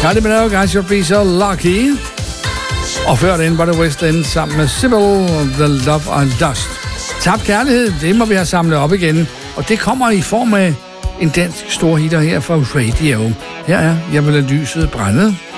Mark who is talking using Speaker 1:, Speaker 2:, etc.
Speaker 1: Kylie Minogue, I Should Be So Lucky. Og før den var det West End sammen med Sybil, The Love and Dust. Tabt kærlighed, det må vi have samlet op igen. Og det kommer i form af en dansk storhitter her fra Radio. Her er Jeg vil lade lyset brænde.